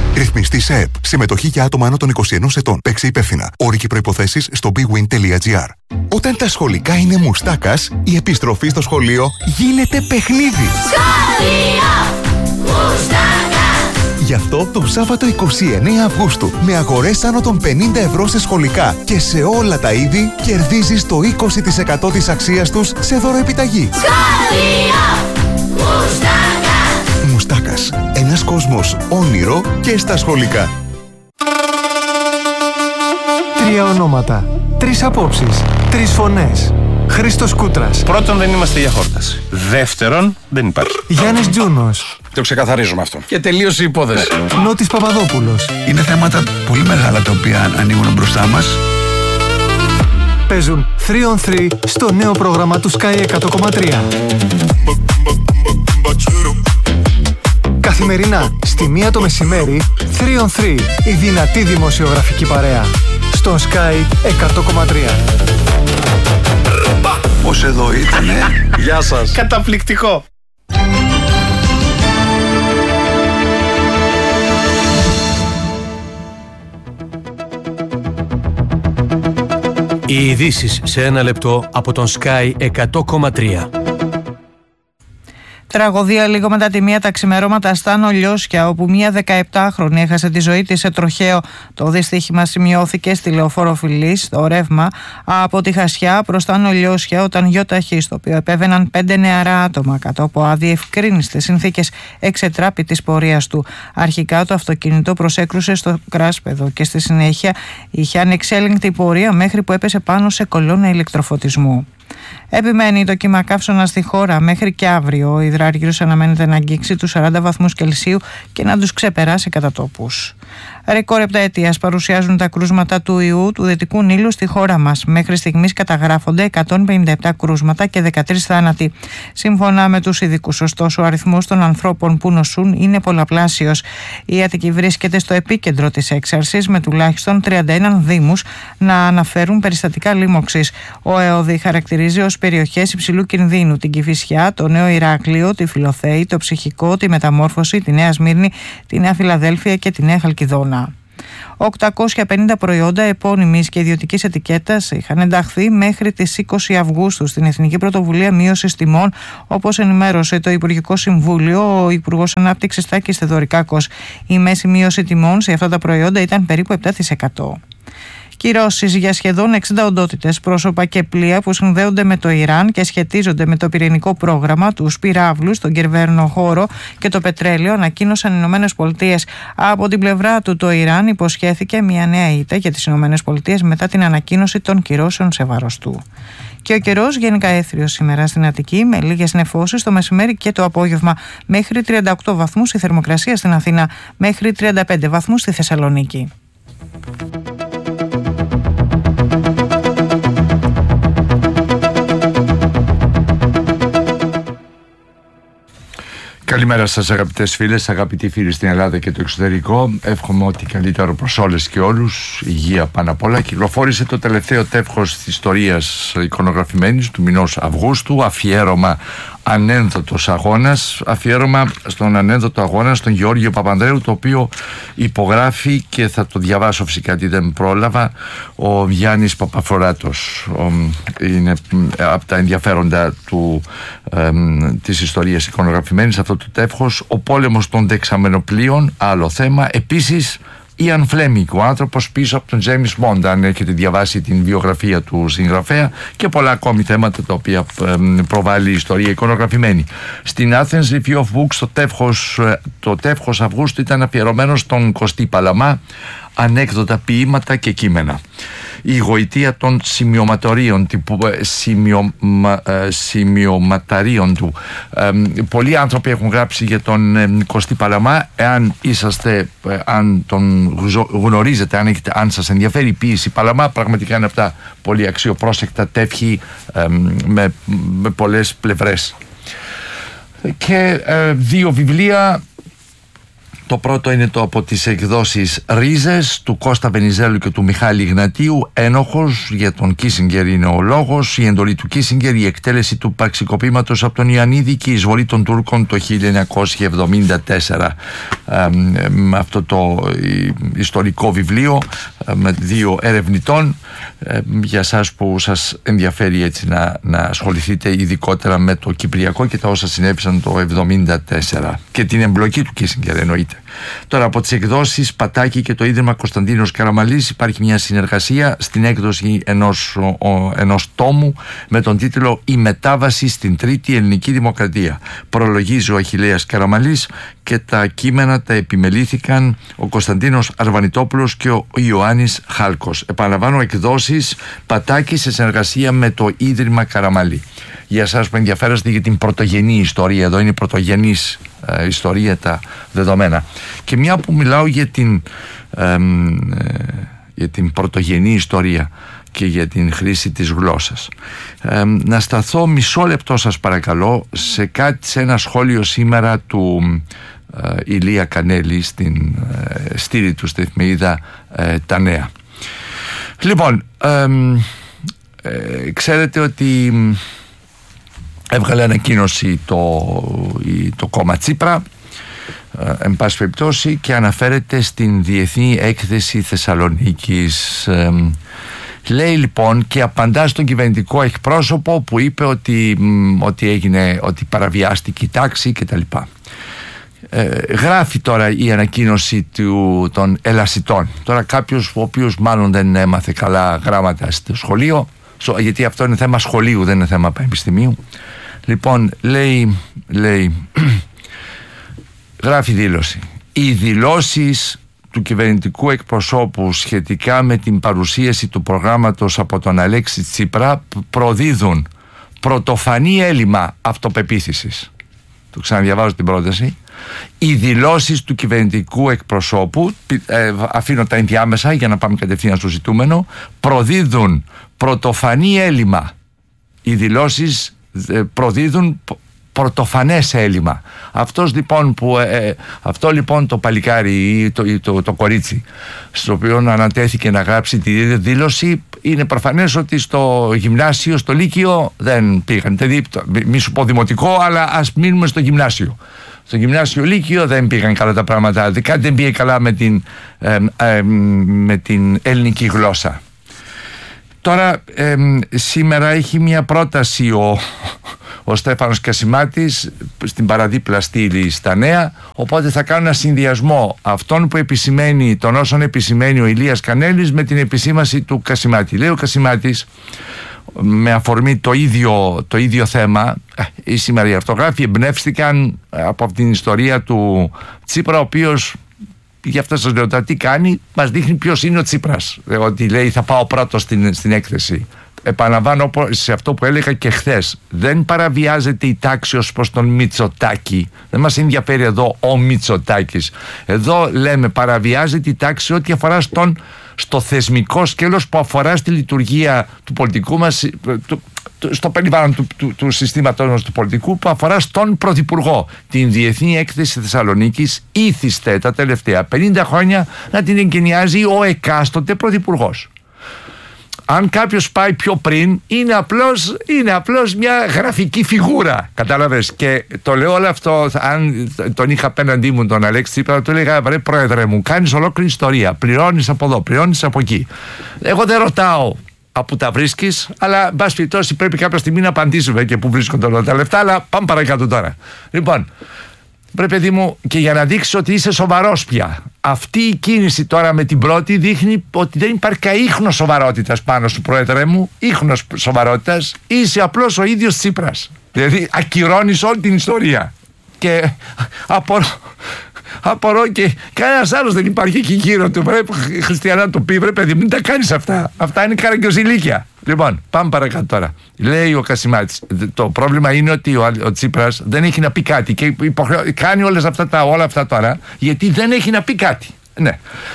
Ρυθμιστή ΕΕΠ. Συμμετοχή για άτομα άνω των 21 ετών. Παίξε υπεύθυνα. Όροι και προϋποθέσεις στο bwin.gr. Όταν τα σχολικά είναι μουστάκας, η επιστροφή στο σχολείο γίνεται παιχνίδι. Σχολείο Μουστάκα! Γι' αυτό το Σάββατο 29 Αυγούστου, με αγορές άνω των 50 ευρώ σε σχολικά και σε όλα τα είδη, κερδίζεις το 20% της αξίας τους σε δωροεπιταγή. Σχολείο Μουστάκα! Μουστάκας. Ένας κόσμος όνειρο και στα σχολικά. 3 ονόματα, 3 απόψεις, 3 φωνές. Χρήστος Κούτρας. Πρώτον, δεν είμαστε για χόρταση. Δεύτερον, δεν υπάρχει. Γιάννης Τζούνος. Το ξεκαθαρίζουμε αυτό. Και τελείωσε η υπόθεση. Νότης Παπαδόπουλος. Είναι θέματα πολύ μεγάλα τα οποία ανοίγουν μπροστά μας. Παίζουν 3 on 3 στο νέο πρόγραμμα του Sky 100,3. Καθημερινά, στη 1 το μεσημέρι, 3 on 3, η δυνατή δημοσιογραφική παρέα. Στο Sky 100,3. Πώς εδώ ήτανε. Γεια σας. Καταπληκτικό. Οι ειδήσεις σε 1 λεπτό από τον Sky 100,3. Τραγωδία λίγο μετά τη 1 τα ξημερώματα στα Νολιώσια, όπου μια 17χρονη έχασε τη ζωή της σε τροχαίο. Το δυστύχημα σημειώθηκε στη Λεωφόρο Φιλής, στο ρεύμα από τη Χασιά προς τα Νολιώσια, όταν γιοταχή, στο οποίο επέβαιναν 5 νεαρά άτομα κάτω από αδιευκρίνιστες συνθήκες, εξετράπη της πορείας του. Αρχικά το αυτοκίνητο προσέκρουσε στο κράσπεδο και στη συνέχεια είχε ανεξέλεγκτη πορεία μέχρι που έπεσε πάνω σε κολόνα ηλεκτροφωτισμού. Επιμένει το κύμα καύσωνα στη χώρα μέχρι και αύριο. Ο υδράργυρος αναμένεται να αγγίξει τους 40 βαθμούς Κελσίου και να τους ξεπεράσει κατά τόπους. Ρεκόρ επταετίας παρουσιάζουν τα κρούσματα του ιού του Δυτικού Νείλου στη χώρα μας. Μέχρι στιγμής καταγράφονται 157 κρούσματα και 13 θάνατοι. Σύμφωνα με τους ειδικούς, ωστόσο, ο αριθμός των ανθρώπων που νοσούν είναι πολλαπλάσιος. Η Αττική βρίσκεται στο επίκεντρο της έξαρσης, με τουλάχιστον 31 δήμους να αναφέρουν περιστατικά λίμωξης. Ο ΕΟΔΗ χαρακτηρίζει ως περιοχές υψηλού κινδύνου την Κηφισιά, το Νέο Ηράκλειο, τη Φιλοθέη, το Ψυχικό, τη Μεταμόρφωση, τη Νέα Σμύρνη, τη Νέα Φιλαδέλφια και τη Νέα Χαλκιδόνα. 850 προϊόντα επώνυμης και ιδιωτικής ετικέτας είχαν ενταχθεί μέχρι τις 20 Αυγούστου στην Εθνική Πρωτοβουλία Μείωσης Τιμών, όπως ενημέρωσε το Υπουργικό Συμβούλιο ο Υπουργός Ανάπτυξης Τάκης Θεοδωρικάκος. Η μέση μείωση τιμών σε αυτά τα προϊόντα ήταν περίπου 7%. Κυρώσεις για σχεδόν 60 οντότητες, πρόσωπα και πλοία που συνδέονται με το Ιράν και σχετίζονται με το πυρηνικό πρόγραμμα, τους πυράβλους, τον κερβέρνο χώρο και το πετρέλαιο, ανακοίνωσαν οι Ηνωμένες Πολιτείες. Από την πλευρά του, το Ιράν υποσχέθηκε μια νέα ήττα για τις Ηνωμένες Πολιτείες μετά την ανακοίνωση των κυρώσεων σε βάρος του. Και ο καιρός γενικά έθριος σήμερα στην Αττική, με λίγες νεφώσεις το μεσημέρι και το απόγευμα. Μέχρι 38 βαθμούς η θερμοκρασία στην Αθήνα, μέχρι 35 βαθμούς στη Θεσσαλονίκη. Καλημέρα σας αγαπητές φίλες, αγαπητοί φίλοι στην Ελλάδα και το εξωτερικό. Εύχομαι ό,τι καλύτερο προς όλες και όλους, υγεία πάνω απ' όλα. Κυκλοφόρησε το τελευταίο τεύχος της ιστορίας εικονογραφημένης του μηνός Αυγούστου, αφιέρωμα ανένδοτος αγώνας, αφιέρωμα στον ανένδοτο αγώνα στον Γεώργιο Παπανδρέου, το οποίο υπογράφει, και θα το διαβάσω φυσικά γιατί δεν πρόλαβα, ο Γιάννης Παπαφοράτος. Είναι από τα ενδιαφέροντα της ιστορίας εικονογραφημένης αυτό το τεύχος. Ο πόλεμος των δεξαμενοπλοίων, άλλο θέμα. Επίσης Ιαν Φλέμινγκ, ο άνθρωπος πίσω από τον James Bond, αν έχετε διαβάσει την βιογραφία του συγγραφέα, και πολλά ακόμη θέματα τα οποία προβάλλει η ιστορία εικονογραφημένη. Στην Athens Review of Books το τεύχος Αυγούστου ήταν αφιερωμένο στον Κωστή Παλαμά, ανέκδοτα, ποίηματα και κείμενα. Η γοητεία των σημειωματαρίων του. Πολλοί άνθρωποι έχουν γράψει για τον Κωστή Παλαμά. Αν τον γνωρίζετε, αν σας ενδιαφέρει η ποίηση Παλαμά, πραγματικά είναι από τα πολύ αξιοπρόσεκτα τεύχη με πολλές πλευρές. Και δύο βιβλία Το πρώτο είναι το από τις εκδόσεις Ρίζες του Κώστα Βενιζέλου και του Μιχάλη Ιγνατίου. Ένοχος, για τον Κίσιγκερ είναι ο λόγος. Η εντολή του Κίσιγκερ, η εκτέλεση του πραξικοπήματος από τον Ιωαννίδη και η εισβολή των Τούρκων το 1974. Με αυτό το ιστορικό βιβλίο με 2 ερευνητών, για σας που σας ενδιαφέρει έτσι να ασχοληθείτε ειδικότερα με το Κυπριακό και τα όσα συνέβησαν το 1974 και την εμπλοκή του Κίσιγκερ εννοείται. Τώρα από τις εκδόσεις Πατάκη και το Ίδρυμα Κωνσταντίνος Καραμαλής υπάρχει μια συνεργασία στην έκδοση ενός τόμου με τον τίτλο «Η μετάβαση στην Τρίτη Ελληνική Δημοκρατία». Προλογίζει ο Αχιλλέας Καραμαλής και τα κείμενα τα επιμελήθηκαν ο Κωνσταντίνος Αρβανιτόπουλος και ο Ιωάννης Χάλκος. Επαναλαμβάνω, εκδόσεις Πατάκη σε συνεργασία με το Ίδρυμα Καραμαλή. Για εσάς που ενδιαφέρεστε για την πρωτογενή ιστορία, εδώ είναι η πρωτογενής ιστορία τα δεδομένα. Και μια που μιλάω για την πρωτογενή ιστορία και για την χρήση της γλώσσας, να σταθώ μισό λεπτό σας παρακαλώ σε ένα σχόλιο σήμερα του Ηλία Κανέλη στην στήρη του στη εφημερίδα Τα Νέα. Λοιπόν, ξέρετε ότι έβγαλε ανακοίνωση το κόμμα Τσίπρα, εν πάση περιπτώσει, και αναφέρεται στην Διεθνή Έκθεση Θεσσαλονίκης. Λέει λοιπόν και απαντά στον κυβερνητικό εκπρόσωπο που είπε ότι παραβιάστηκε η τάξη κτλ. Γράφει τώρα η ανακοίνωση των ελασιτών. Τώρα κάποιος ο οποίος μάλλον δεν έμαθε καλά γράμματα στο σχολείο, γιατί αυτό είναι θέμα σχολείου, δεν είναι θέμα πανεπιστημίου. Λοιπόν, λέει γράφει δήλωση: οι δηλώσεις του κυβερνητικού εκπροσώπου σχετικά με την παρουσίαση του προγράμματος από τον Αλέξη Τσίπρα προδίδουν πρωτοφανή έλλειμμα αυτοπεποίθησης. Το ξαναδιαβάζω την πρόταση. Οι δηλώσεις του κυβερνητικού εκπροσώπου, αφήνω τα ενδιάμεσα για να πάμε κατευθείαν στο ζητούμενο, προδίδουν πρωτοφανή έλλειμμα. Οι δηλώσεις προδίδουν πρωτοφανές έλλειμμα. Αυτό λοιπόν το παλικάρι ή το κορίτσι στο οποίο ανατέθηκε να γράψει τη δήλωση, είναι προφανές ότι στο γυμνάσιο, στο λύκειο δεν πήγαν. Δηλαδή, μη σου πω δημοτικό, αλλά ας μείνουμε στο γυμνάσιο. Στο γυμνάσιο λύκειο δεν πήγαν καλά τα πράγματα. Κάτι δεν πήγε καλά με την ελληνική γλώσσα. Τώρα σήμερα έχει μια πρόταση ο Στέφανος Κασιμάτης στην παραδίπλα στήλη στα Νέα, οπότε θα κάνω ένα συνδυασμό αυτών των όσων επισημαίνει ο Ηλίας Κανέλης με την επισήμαση του Κασιμάτη. Λέει ο Κασιμάτης, με αφορμή το ίδιο θέμα, σήμερα οι αυτογράφοι εμπνεύστηκαν από την ιστορία του Τσίπρα, ο οποίος, γι' αυτό σας λέω, τι κάνει, μας δείχνει ποιος είναι ο Τσίπρας, ότι λέει θα πάω πρώτος στην έκθεση. Επαναλαμβάνω σε αυτό που έλεγα και χθες, δεν παραβιάζεται η τάξη ως προς τον Μητσοτάκη, δεν μας ενδιαφέρει εδώ ο Μητσοτάκης, εδώ λέμε παραβιάζεται η τάξη ό,τι αφορά στο θεσμικό σκέλος που αφορά στη λειτουργία του πολιτικού μας, στο περιβάλλον του συστήματος μας του πολιτικού, που αφορά στον Πρωθυπουργό. Την Διεθνή Έκθεση Θεσσαλονίκης ήθιστε τα τελευταία 50 χρόνια να την εγκαινιάζει ο εκάστοτε Πρωθυπουργός. Αν κάποιος πάει πιο πριν, είναι απλώς μια γραφική φιγούρα. Κατάλαβες? Και το λέω όλο αυτό, αν τον είχα απέναντί μου τον Αλέξη Τσίπρα, του έλεγα, βρε πρόεδρε μου, κάνεις ολόκληρη ιστορία. Πληρώνεις από εδώ, πληρώνεις από εκεί. Εγώ δεν ρωτάω από τα βρίσκεις, αλλά εν πάση περιπτώσει πρέπει κάποια στιγμή να απαντήσουμε και πού βρίσκονται όλα τα λεφτά, αλλά πάμε παρακάτω τώρα. Λοιπόν, πρέπει, παιδί μου, και για να δείξεις ότι είσαι σοβαρός πια, αυτή η κίνηση τώρα με την πρώτη δείχνει ότι δεν υπάρχει κανένα ίχνος σοβαρότητας πάνω σου, πρόεδρε μου. Ίχνος σοβαρότητας, είσαι απλώς ο ίδιος Τσίπρας. Δηλαδή ακυρώνεις όλη την ιστορία. Και απορώ και κανένας άλλος δεν υπάρχει εκεί γύρω του. Πρέπει χριστιανά να του πει, βρε παιδί, μην τα κάνεις αυτά. Αυτά είναι καραγκιοζηλίκια. Λοιπόν, πάμε παρακάτω τώρα. Λέει ο Κασιμάτης, το πρόβλημα είναι ότι ο Τσίπρας δεν έχει να πει κάτι και κάνει όλα αυτά τώρα γιατί δεν έχει να πει κάτι. Ναι.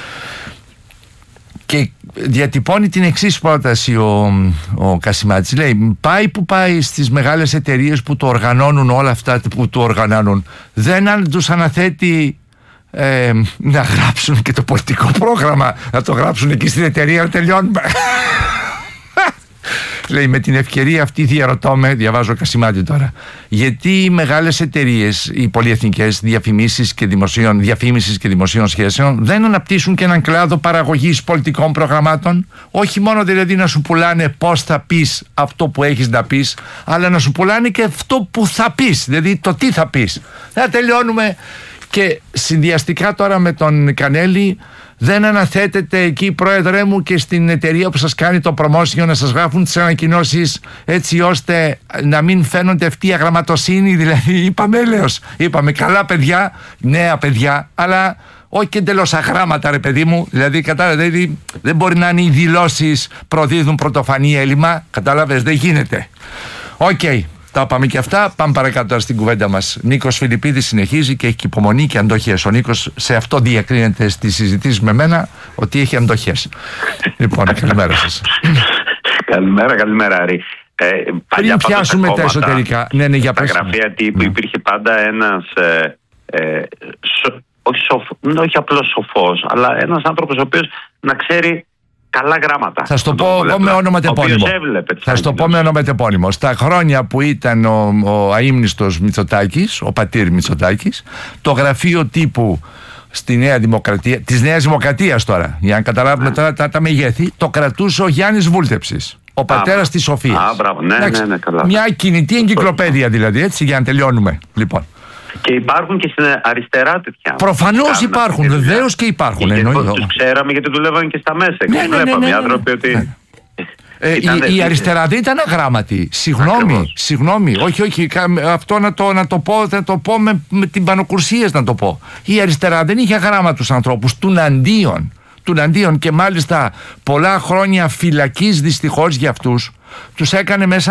Και διατυπώνει την εξής πρόταση ο Κασιμάτης. Λέει, πάει που πάει στις μεγάλες εταιρείες που το οργανώνουν όλα αυτά που το οργανώνουν, δεν τους αναθέτει να γράψουν και το πολιτικό πρόγραμμα, να το γράψουν εκεί στην εταιρεία, να τελειώνουμε. Λέει, με την ευκαιρία αυτή διαρωτώ με, διαβάζω Κασιμάτη τώρα, γιατί οι μεγάλες εταιρείες, οι πολυεθνικές διαφήμισης και δημοσίων σχέσεων δεν αναπτύσσουν και έναν κλάδο παραγωγής πολιτικών προγραμμάτων, όχι μόνο δηλαδή να σου πουλάνε πώς θα πεις αυτό που έχεις να πεις, αλλά να σου πουλάνε και αυτό που θα πεις, δηλαδή το τι θα πεις. Θα τελειώνουμε. Και συνδυαστικά τώρα με τον Κανέλη, δεν αναθέτεται εκεί, πρόεδρε μου, και στην εταιρεία που σας κάνει το promotion να σας γράφουν τις ανακοινώσεις έτσι ώστε να μην φαίνονται αυτή η αγραμματοσύνη? Δηλαδή είπαμε καλά παιδιά, νέα παιδιά, αλλά όχι και εντελώς αγράμματα, ρε παιδί μου. Δηλαδή, δηλαδή δεν μπορεί να είναι οι δηλώσεις προδίδουν πρωτοφανή έλλειμμα. Κατάλαβες, δεν γίνεται. Οκ. Τα πάμε και αυτά. Πάμε παρακάτω τώρα στην κουβέντα μας. Νίκος Φιλιππίδης συνεχίζει και έχει και υπομονή και αντοχές. Ο Νίκος σε αυτό διακρίνεται στις συζητήσεις με μένα, ότι έχει αντοχές. Λοιπόν, καλημέρα σας. Καλημέρα Άρη. Πριν πιάσουμε τα εσωτερικά. Ναι, για τα γραφεία τύπου υπήρχε πάντα ένας όχι απλώς σοφός, αλλά ένας άνθρωπος ο οποίος να ξέρει καλά γράμματα. Θα σου το πω εγώ με ονοματεπώνυμο. Θα σου το πω με ονοματεπώνυμο. Στα χρόνια που ήταν ο αείμνηστος Μητσοτάκης, ο πατήρ Μητσοτάκης, το γραφείο τύπου στη Νέα Δημοκρατία, της Νέας Δημοκρατίας τώρα, για να καταλάβουμε τώρα τα μεγέθη, το κρατούσε ο Γιάννης Βούλτεψης, ο πατέρας της Σοφίας. Ναι, καλά. Μια κινητή εγκυκλοπαίδεια δηλαδή, έτσι, για να τελειώνουμε. Λοιπόν. Και υπάρχουν και στην αριστερά τέτοια. Προφανώς υπάρχουν, βεβαίως και υπάρχουν. Τους ξέραμε γιατί δουλεύαν και στα μέσα. Και βλέπαμε οι άνθρωποι ότι. Η αριστερά δεν ήταν αγράμματη. Συγγνώμη. Όχι. Αυτό να το πω με την πανοκουρσίες να το πω. Η αριστερά δεν είχε αγράμματους ανθρώπους. Τουναντίον, και μάλιστα πολλά χρόνια φυλακής δυστυχώς για αυτούς τους έκανε μέσα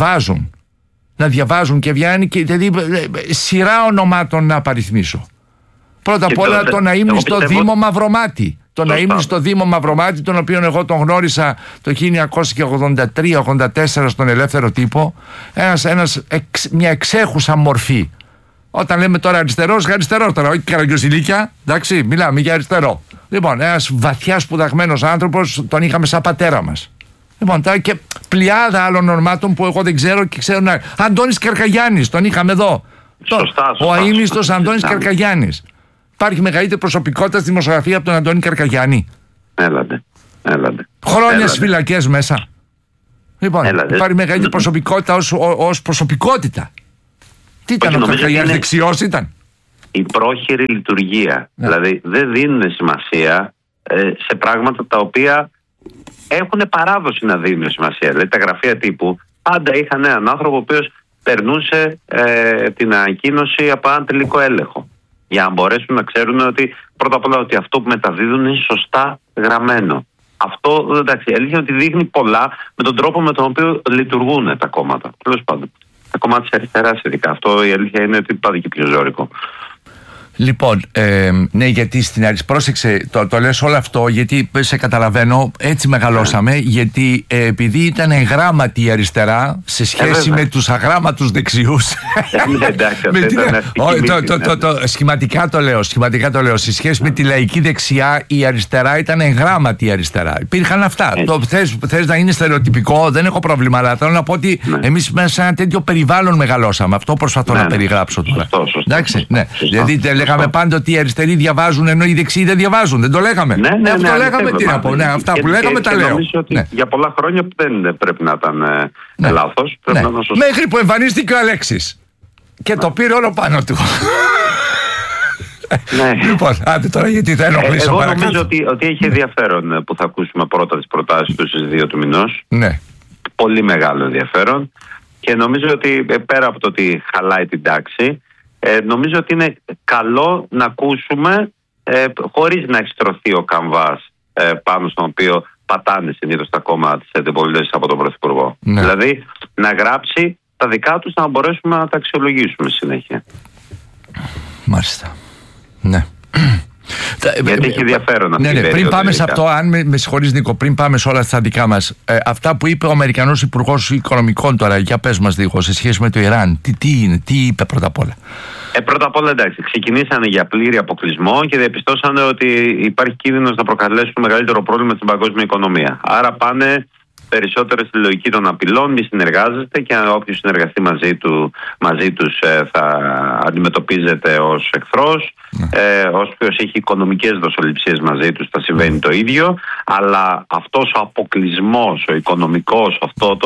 να διαβάζουν και βγαίνει και δηλαδή σειρά ονομάτων να απαριθμίσω. Πρώτα απ' όλα τον αείμνηστο Δήμο Μαυρομάτη. Τον αείμνηστο Δήμο Μαυρομάτη, τον οποίο εγώ τον γνώρισα το 1983-84 στον Ελεύθερο Τύπο. Μια εξέχουσα μορφή. Όταν λέμε τώρα αριστερός τώρα, όχι Καραγκιόζηλίκια, εντάξει, μιλάμε για αριστερό. Λοιπόν, ένας βαθιά σπουδαγμένος άνθρωπος, τον είχαμε σαν πατέρα μας. Λοιπόν, και πλειάδα άλλων ονομάτων που εγώ δεν ξέρω και ξέρω να. Αντώνης Καρκαγιάννης, τον είχαμε εδώ. Σωστά. Ο αείμνηστος Αντώνης Καρκαγιάννης. Υπάρχει μεγαλύτερη προσωπικότητα στη δημοσιογραφία από τον Αντώνη Καρκαγιάννη? Έλατε. Χρόνια στις φυλακές μέσα. Λοιπόν, υπάρχει μεγαλύτερη προσωπικότητα ως προσωπικότητα. Τι ήταν ο Καρκαγιάννης, δεξιός ήταν? Η πρόχειρη λειτουργία. Δηλαδή δεν δίνουν σημασία σε πράγματα τα οποία έχουν παράδοση να δίνουν σημασία. Δηλαδή τα γραφεία τύπου πάντα είχαν έναν άνθρωπο ο οποίος περνούσε την ανακοίνωση από έναν τελικό έλεγχο, για να μπορέσουν να ξέρουν ότι πρώτα απ' όλα ότι αυτό που μεταδίδουν είναι σωστά γραμμένο. Αυτό, εντάξει, αλήθεια ότι δείχνει πολλά με τον τρόπο με τον οποίο λειτουργούν τα κόμματα. Τέλος πάντων, τα κόμματα της αριστεράς ειδικά. Αυτό η αλήθεια είναι ότι πάντα και πιο ζώρικο. Λοιπόν, ναι, γιατί στην αριστερά, πρόσεξε, το λες όλο αυτό γιατί σε καταλαβαίνω, έτσι μεγαλώσαμε, γιατί επειδή ήταν γράμματη η αριστερά σε σχέση με τους αγράμματους δεξιούς. Σχηματικά το λέω, σε σχέση με τη λαϊκή δεξιά, η αριστερά ήταν γράμματη η αριστερά. Υπήρχαν αυτά. Θες να είναι στερεοτυπικό, δεν έχω πρόβλημα, αλλά θέλω να πω ότι εμείς μέσα σε ένα τέτοιο περιβάλλον μεγαλώσαμε. Αυτό προσπαθώ να περιγράψω τώρα. Εντάξει, ναι. Δηλαδή λέγαμε πάντα ότι οι αριστεροί διαβάζουν ενώ οι δεξιοί δεν διαβάζουν. Δεν το λέγαμε. Ναι, αυτό λέγαμε. Τι να πω. Αυτά που λέγαμε τα λέω. Νομίζω ότι για πολλά χρόνια δεν πρέπει να ήταν λάθος. Μέχρι που εμφανίστηκε ο Αλέξης και το πήρε όλο πάνω του. Λοιπόν, άντε τώρα γιατί θα ενοχλήσω παρακάτω. Εγώ νομίζω ότι έχει ενδιαφέρον που θα ακούσουμε πρώτα τις προτάσεις του στις 2 του μηνός. Ναι. Πολύ μεγάλο ενδιαφέρον. Και νομίζω ότι πέρα από το ότι χαλάει την τάξη, νομίζω ότι είναι καλό να ακούσουμε χωρίς να έχει στρωθεί ο καμβάς πάνω στον οποίο πατάνε συνήθως τα κόμματα της αντιπολίτευσης από τον Πρωθυπουργό. Ναι. Δηλαδή να γράψει τα δικά τους να μπορέσουμε να τα αξιολογήσουμε συνέχεια. Μάλιστα. Ναι. Γιατί έχει ενδιαφέρον αυτή η περίοδο. Πριν πάμε σε αυτό, αν με συγχωρείς Νίκο, πριν πάμε σε όλα στα δικά μας, αυτά που είπε ο Αμερικανός Υπουργός Οικονομικών τώρα, για πες μας λίγο, σε σχέση με το Ιράν, τι είπε πρώτα απ' όλα? Πρώτα απ' όλα, εντάξει, ξεκινήσανε για πλήρη αποκλεισμό και διαπιστώσανε ότι υπάρχει κίνδυνος να προκαλέσουν μεγαλύτερο πρόβλημα στην παγκόσμια οικονομία. Άρα πάνε περισσότερο στη λογική των απειλών, μη συνεργάζεστε και όποιος συνεργαστεί μαζί τους θα αντιμετωπίζεται ως εχθρός. Όποιος έχει οικονομικές δοσοληψίες μαζί τους θα συμβαίνει το ίδιο. Αλλά αυτός ο αποκλεισμός, ο οικονομικός, αυτό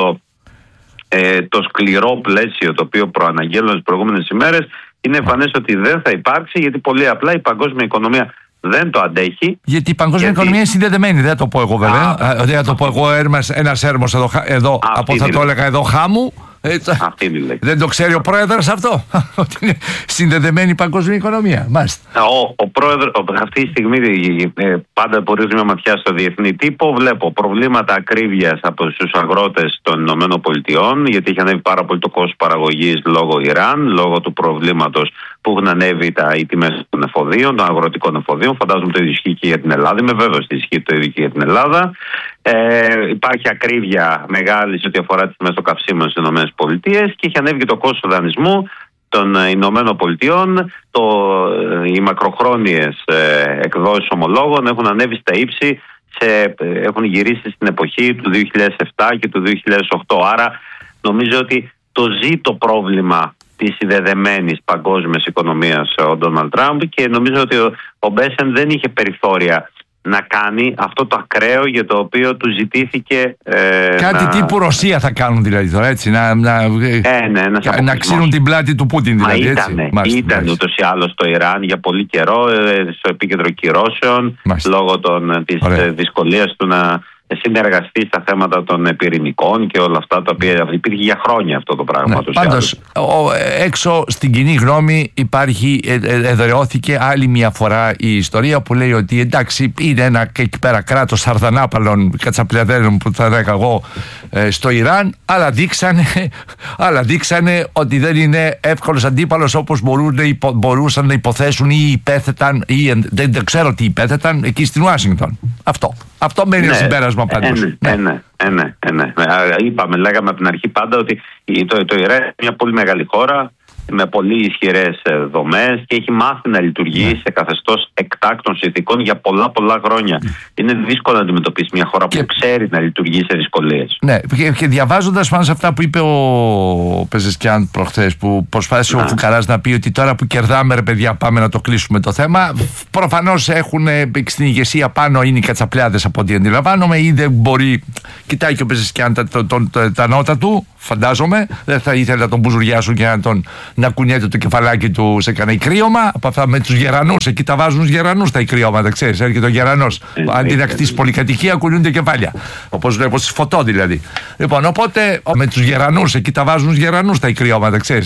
το σκληρό πλαίσιο το οποίο προαναγγέλνω τις προηγούμενες ημέρες, είναι εμφανές ότι δεν θα υπάρξει, γιατί πολύ απλά η παγκόσμια οικονομία δεν το αντέχει. Γιατί η παγκόσμια οικονομία είναι συνδεδεμένη, δεν θα το πω εγώ βέβαια. Δεν θα το πω εγώ, ένας έρμος εδώ από θα το έλεγα εδώ χάμου. Δεν το ξέρει ο πρόεδρος αυτό, ότι είναι συνδεδεμένη η παγκόσμια οικονομία. Μάλιστα. Ο πρόεδρος, αυτή τη στιγμή, πάντα που ρίχνω μια ματιά στο διεθνή τύπο, βλέπω προβλήματα ακρίβειας από τους αγρότες των ΗΠΑ, γιατί έχει ανέβει πάρα πολύ το κόστος παραγωγής λόγω Ιράν, λόγω του προβλήματος που έχουν ανέβει οι τιμές των εφοδίων, των αγροτικών εφοδίων. Φαντάζομαι το ίδιο ισχύει και για την Ελλάδα. Είμαι βέβαιος ότι ισχύει το ίδιο και για την Ελλάδα. Υπάρχει ακρίβεια μεγάλη σε ό,τι αφορά τις τιμές των καυσίμων στις ΗΠΑ και έχει ανέβει και το κόστος δανεισμού των ΗΠΑ. Οι μακροχρόνιες εκδόσεις ομολόγων έχουν ανέβει στα ύψη, έχουν γυρίσει στην εποχή του 2007 και του 2008. Άρα νομίζω ότι το ζει το πρόβλημα της συνδεδεμένης παγκόσμιας οικονομίας ο Ντόναλντ Τραμπ, και νομίζω ότι ο Μπέσεν δεν είχε περιθώρια να κάνει αυτό το ακραίο για το οποίο του ζητήθηκε. Κάτι τύπου Ρωσία θα κάνουν δηλαδή τώρα, έτσι. Να ξύνουν την πλάτη του Πούτιν δηλαδή. Ήταν ούτως ή άλλως το Ιράν για πολύ καιρό στο επίκεντρο κυρώσεων, λόγω της δυσκολίας του να συνεργαστεί στα θέματα των πυρηνικών και όλα αυτά τα οποία υπήρχε για χρόνια αυτό το πράγμα. Πάντως έξω στην κοινή γνώμη εδραιώθηκε άλλη μια φορά η ιστορία που λέει ότι εντάξει, είναι ένα εκεί πέρα κράτος σαρδανάπαλων κατσαπλιαδέρων που θα έλεγα εγώ στο Ιράν, αλλά δείξανε ότι δεν είναι εύκολος αντίπαλος όπως μπορούσαν να υποθέσουν ή υπέθεταν ή δεν ξέρω τι υπέθεταν εκεί στην Ουάσιγκτον. Αυτό μένει ένα συμπέρασμα πάντως. Λέγαμε από την αρχή πάντα ότι το Ιράν είναι μια πολύ μεγάλη χώρα με πολύ ισχυρές δομές και έχει μάθει να λειτουργεί σε καθεστώς εκτάκτων συνθηκών για πολλά χρόνια. Είναι δύσκολο να αντιμετωπίσει μια χώρα που ξέρει να λειτουργεί σε δυσκολίες. Ναι, και διαβάζοντας πάνω σε αυτά που είπε ο Πεζεσκιάν προχθές, που προσπάθησε ο Φουκαράς να πει ότι τώρα που κερδάμε, ρε παιδιά, πάμε να το κλείσουμε το θέμα. Προφανώς έχουν στην ηγεσία πάνω είναι οι κατσαπλιάδες από ό,τι αντιλαμβάνομαι, ή δεν μπορεί. Κοιτάει και ο Πεζεσκιάν τα νότα του, φαντάζομαι. Δεν θα ήθελε να τον μπουζουριάσουν και να κουνιέται το κεφαλάκι του σε κανένα κρύωμα. Από αυτά με τους γερανούς, εκεί τα βάζουν τους γερανούς τα κρύωματα, ξέρεις. Έρχεται ο γερανός. Αντί να χτίσει πολυκατοικία, κουνιούνται κεφάλια. Όπως βλέπω στη φωτό δηλαδή. Λοιπόν, οπότε με τους γερανούς, εκεί τα βάζουν τους γερανούς τα κρύωματα, ξέρεις.